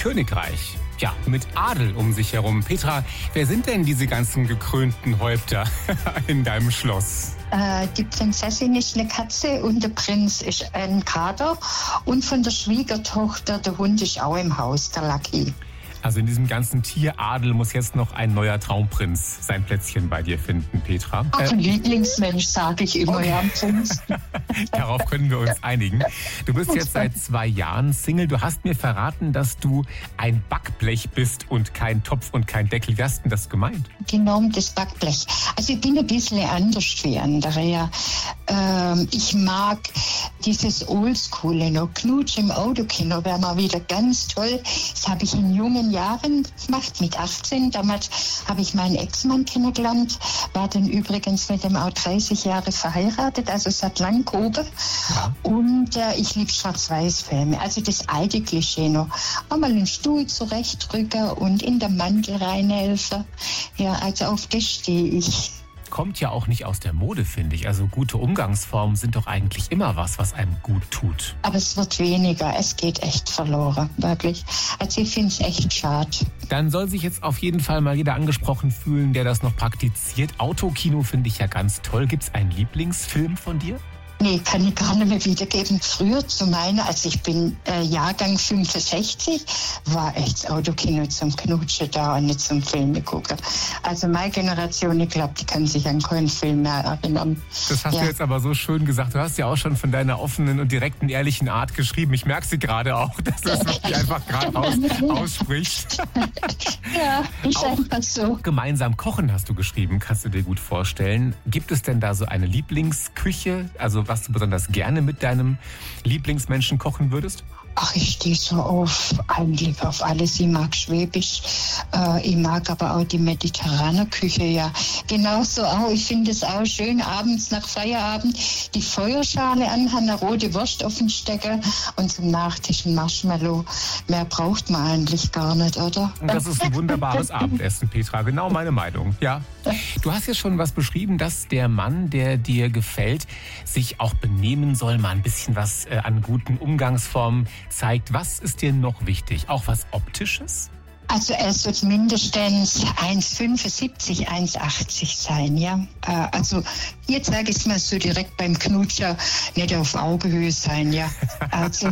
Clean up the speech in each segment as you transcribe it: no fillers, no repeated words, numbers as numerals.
Königreich. Ja, mit Adel um sich herum. Petra, wer sind denn diese ganzen gekrönten Häupter in deinem Schloss? Die Prinzessin ist eine Katze und der Prinz ist ein Kater. Und von der Schwiegertochter, der Hund ist auch im Haus, der Lucky. Also in diesem ganzen Tieradel muss jetzt noch ein neuer Traumprinz sein Plätzchen bei dir finden, Petra. Ach, ein Lieblingsmensch, sage ich immer, ja, Prinz. Darauf können wir uns einigen. Du bist jetzt seit 2 Jahren Single. Du hast mir verraten, dass du ein Backblech bist und kein Topf und kein Deckel. Wie hast denn das gemeint? Genormtes Backblech. Also ich bin ein bisschen anders wie andere, ja. Ich mag dieses Oldschoole noch. Knutsch im Autokino wäre mal wieder ganz toll. Das habe ich in jungen Jahren gemacht, mit 18. Damals habe ich meinen Ex-Mann kennengelernt, war dann übrigens mit dem auch 30 Jahre verheiratet, also seit Langkobe. Ja. Und ich liebe Schwarz-Weiß-Filme, also das alte Klischee noch. Einmal einen Stuhl zurechtrücken und in den Mantel reinhelfen. Ja, also auf das stehe ich. Kommt ja auch nicht aus der Mode, finde ich. Also gute Umgangsformen sind doch eigentlich immer was einem gut tut. Aber es wird weniger. Es geht echt verloren, wirklich. Also ich finde es echt schade. Dann soll sich jetzt auf jeden Fall mal jeder angesprochen fühlen, der das noch praktiziert. Autokino finde ich ja ganz toll. Gibt es einen Lieblingsfilm von dir? Nee, kann ich gar nicht mehr wiedergeben. Früher zu meiner, also ich bin Jahrgang 65, war echt das Autokino zum Knutschen da und nicht zum Filme gucken. Also meine Generation, ich glaube, die kann sich an keinen Film mehr erinnern. Das hast du jetzt aber so schön gesagt. Du hast ja auch schon von deiner offenen und direkten, ehrlichen Art geschrieben. Ich merke sie gerade auch, dass du das wirklich einfach gerade aussprichst. Ja, ist auch einfach so. Gemeinsam kochen hast du geschrieben, kannst du dir gut vorstellen. Gibt es denn da so eine Lieblingsküche? Also was du besonders gerne mit deinem Lieblingsmenschen kochen würdest? Ach, ich stehe so eigentlich auf alles. Ich mag Schwäbisch, ich mag aber auch die mediterrane Küche, ja. Genauso auch, ich finde es auch schön, abends nach Feierabend die Feuerschale anhaben, eine rote Wurst auf den Stecker und zum Nachtisch ein Marshmallow. Mehr braucht man eigentlich gar nicht, oder? Das ist ein wunderbares Abendessen, Petra. Genau meine Meinung, ja. Du hast ja schon was beschrieben, dass der Mann, der dir gefällt, sich auch benehmen soll, mal ein bisschen was an guten Umgangsformen zeigt. Was ist dir noch wichtig? Auch was Optisches? Also er sollte mindestens 1,75, 1,80 sein, ja. Also jetzt sage ich es mal so direkt beim Knutscher, nicht auf Augenhöhe sein, ja. Also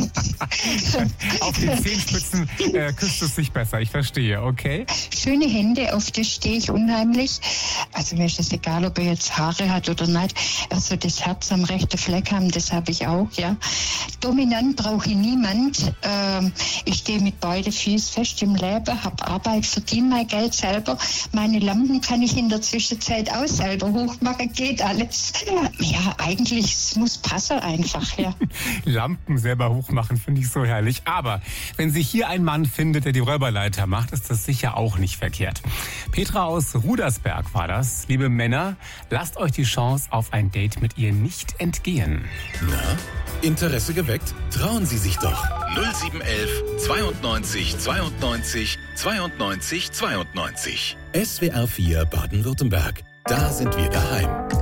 auf den Zehenspitzen küsst es sich besser, ich verstehe, okay. Schöne Hände, auf das stehe ich unheimlich. Also mir ist es egal, ob er jetzt Haare hat oder nicht. Also das Herz am rechten Fleck haben, das habe ich auch, ja. Dominant brauche ich niemand. Ich stehe mit beiden Füßen fest im Leben, habe Arbeit, verdiene mein Geld selber. Meine Lampen kann ich in der Zwischenzeit auch selber hochmachen, geht alles. Ja, eigentlich, es muss passen einfach, ja. Lampen selber hochmachen, finde ich so herrlich. Aber wenn sich hier ein Mann findet, der die Räuberleiter macht, ist das sicher auch nicht verkehrt. Petra aus Rudersberg war das. Liebe Männer, lasst euch die Chance auf ein Date mit ihr nicht entgehen. Na, Interesse geweckt? Trauen Sie sich doch. 0711 92 92 92 92. SWR 4 Baden-Württemberg. Da sind wir daheim.